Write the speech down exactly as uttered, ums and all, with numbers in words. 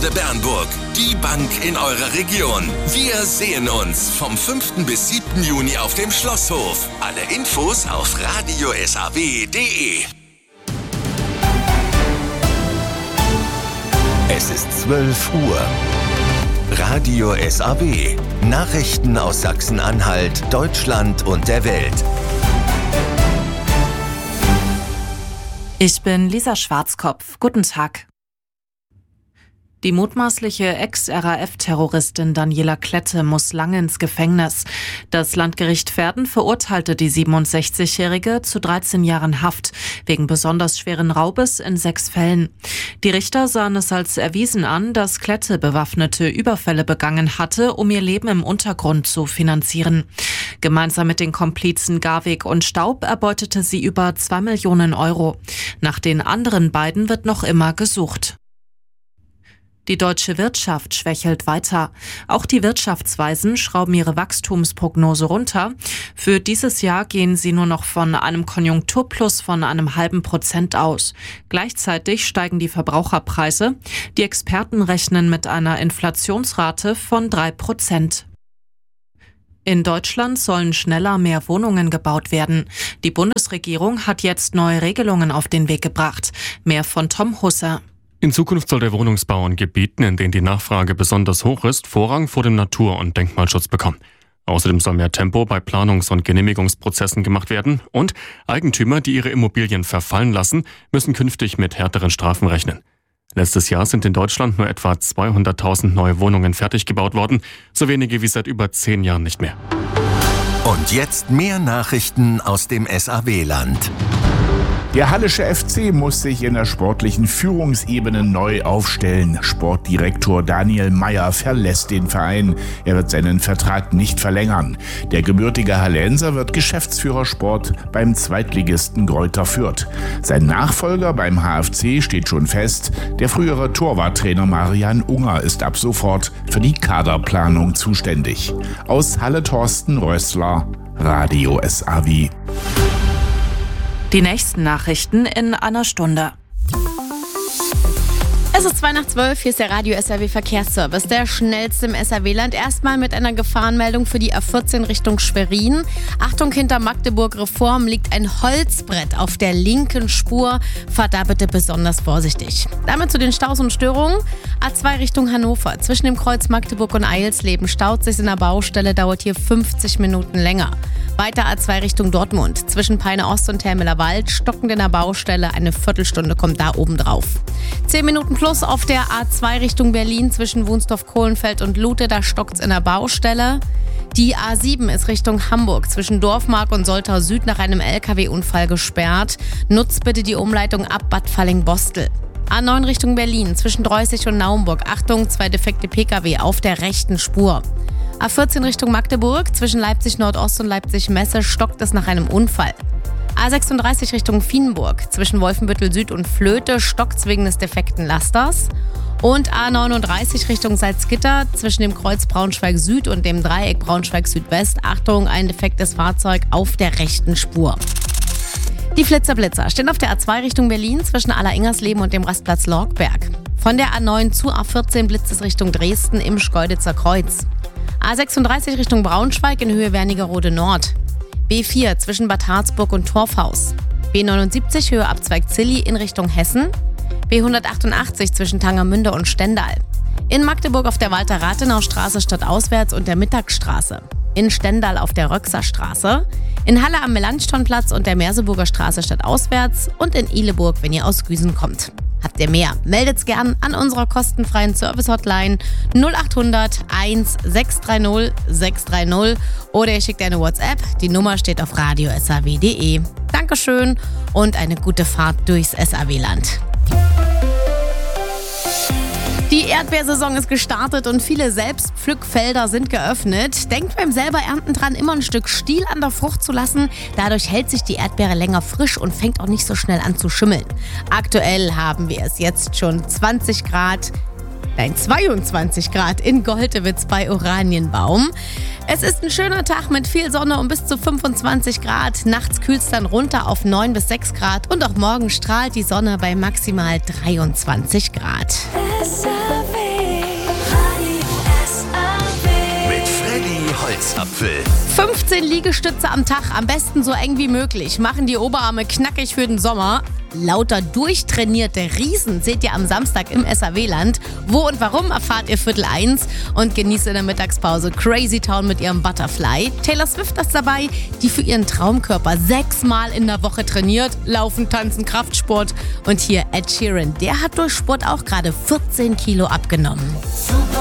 Bernburg. Die Bank in eurer Region. Wir sehen uns vom fünften bis siebten Juni auf dem Schlosshof. Alle Infos auf radio s a w punkt d e. Es ist zwölf Uhr. Radio S A W. Nachrichten aus Sachsen-Anhalt, Deutschland und der Welt. Ich bin Lisa Schwarzkopf. Guten Tag. Die mutmaßliche Ex-R A F-Terroristin Daniela Klette muss lange ins Gefängnis. Das Landgericht Verden verurteilte die siebenundsechzigjährige zu dreizehn Jahren Haft wegen besonders schweren Raubes in sechs Fällen. Die Richter sahen es als erwiesen an, dass Klette bewaffnete Überfälle begangen hatte, um ihr Leben im Untergrund zu finanzieren. Gemeinsam mit den Komplizen Garweg und Staub erbeutete sie über zwei Millionen Euro. Nach den anderen beiden wird noch immer gesucht. Die deutsche Wirtschaft schwächelt weiter. Auch die Wirtschaftsweisen schrauben ihre Wachstumsprognose runter. Für dieses Jahr gehen sie nur noch von einem Konjunkturplus von einem halben Prozent aus. Gleichzeitig steigen die Verbraucherpreise. Die Experten rechnen mit einer Inflationsrate von drei Prozent. In Deutschland sollen schneller mehr Wohnungen gebaut werden. Die Bundesregierung hat jetzt neue Regelungen auf den Weg gebracht. Mehr von Tom Husser. In Zukunft soll der Wohnungsbau in Gebieten, in denen die Nachfrage besonders hoch ist, Vorrang vor dem Natur- und Denkmalschutz bekommen. Außerdem soll mehr Tempo bei Planungs- und Genehmigungsprozessen gemacht werden und Eigentümer, die ihre Immobilien verfallen lassen, müssen künftig mit härteren Strafen rechnen. Letztes Jahr sind in Deutschland nur etwa zweihunderttausend neue Wohnungen fertig gebaut worden, so wenige wie seit über zehn Jahren nicht mehr. Und jetzt mehr Nachrichten aus dem S A W-Land. Der Hallische F C muss sich in der sportlichen Führungsebene neu aufstellen. Sportdirektor Daniel Meyer verlässt den Verein. Er wird seinen Vertrag nicht verlängern. Der gebürtige Hallenser wird Geschäftsführer Sport beim Zweitligisten Greuther Fürth. Sein Nachfolger beim H F C steht schon fest. Der frühere Torwarttrainer Marian Unger ist ab sofort für die Kaderplanung zuständig. Aus Halle Thorsten Rössler, Radio S A W. Die nächsten Nachrichten in einer Stunde. Es ist zwei nach zwölf, hier ist der Radio S A W Verkehrsservice, der schnellste im S A W-Land. Erstmal mit einer Gefahrenmeldung für die A vierzehn Richtung Schwerin. Achtung, hinter Magdeburg Reform liegt ein Holzbrett auf der linken Spur. Fahrt da bitte besonders vorsichtig. Damit zu den Staus und Störungen. A zwei Richtung Hannover. Zwischen dem Kreuz Magdeburg und Eilsleben staut sich in der Baustelle, dauert hier fünfzig Minuten länger. Weiter A zwei Richtung Dortmund. Zwischen Peine Ost und Termeler Wald stockend in der Baustelle. Eine Viertelstunde kommt da oben drauf. zehn Minuten plus auf der A zwei Richtung Berlin zwischen Wunstorf-Kohlenfeld und Lute. Da stockt's in der Baustelle. Die A sieben ist Richtung Hamburg zwischen Dorfmark und Soltau Süd nach einem L K W-Unfall gesperrt. Nutzt bitte die Umleitung ab Bad Falling-Bostel. A neun Richtung Berlin zwischen Dreußig und Naumburg. Achtung, zwei defekte P K W auf der rechten Spur. A vierzehn Richtung Magdeburg zwischen Leipzig Nordost und Leipzig Messe stockt es nach einem Unfall. A sechsunddreißig Richtung Vienburg zwischen Wolfenbüttel Süd und Flöte stockt's wegen des defekten Lasters. Und A neununddreißig Richtung Salzgitter zwischen dem Kreuz Braunschweig Süd und dem Dreieck Braunschweig Südwest. Achtung, ein defektes Fahrzeug auf der rechten Spur. Die Flitzer-Blitzer stehen auf der A zwei Richtung Berlin zwischen Aller-Ingersleben und dem Rastplatz Lorgberg. Von der A neun zu A vierzehn blitzt es Richtung Dresden im Schkeuditzer Kreuz. A sechsunddreißig Richtung Braunschweig in Höhe Wernigerode Nord. B vier zwischen Bad Harzburg und Torfhaus. B neunundsiebzig Höhe Abzweig Zilli in Richtung Hessen. B hundertachtundachtzig zwischen Tangermünde und Stendal. In Magdeburg auf der Walter-Rathenau-Straße stadtauswärts und der Mittagsstraße. In Stendal auf der Röxerstraße. In Halle am Melanchthonplatz und der Merseburger Straße stadtauswärts. Und in Ihleburg, wenn ihr aus Güsen kommt. Habt ihr mehr? Meldet's gern an unserer kostenfreien Service-Hotline null achthundert eins sechs drei null sechs drei null oder ihr schickt eine WhatsApp. Die Nummer steht auf radio s a w punkt d e. Dankeschön und eine gute Fahrt durchs S A W-Land. Die Erdbeersaison ist gestartet und viele Selbstpflückfelder sind geöffnet. Denkt beim selber Ernten dran, immer ein Stück Stiel an der Frucht zu lassen. Dadurch hält sich die Erdbeere länger frisch und fängt auch nicht so schnell an zu schimmeln. Aktuell haben wir es jetzt schon zwanzig Grad, nein zweiundzwanzig Grad in Goltewitz bei Oranienbaum. Es ist ein schöner Tag mit viel Sonne und bis zu fünfundzwanzig Grad. Nachts kühlt es dann runter auf neun bis sechs Grad und auch morgen strahlt die Sonne bei maximal dreiundzwanzig Grad. S A W fünfzehn Liegestütze am Tag, am besten so eng wie möglich. Machen die Oberarme knackig für den Sommer. Lauter durchtrainierte Riesen seht ihr am Samstag im S A W-Land. Wo und warum erfahrt ihr Viertel eins und genießt in der Mittagspause Crazy Town mit ihrem Butterfly. Taylor Swift ist dabei, die für ihren Traumkörper sechsmal in der Woche trainiert. Laufen, tanzen, Kraftsport. Und hier Ed Sheeran, der hat durch Sport auch gerade vierzehn Kilo abgenommen. Super.